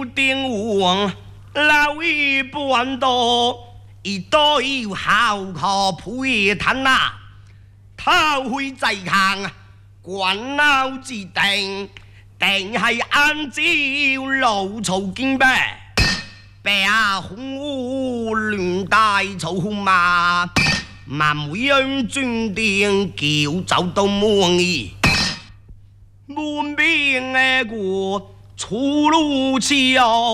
定王，老一半多，一多有好可配谈呐，他会在行，官老之定，定係按照老曹經呗。白虎亂大草嘛，萬每樣轉定叫走到門兒，門邊嘅個出路之後。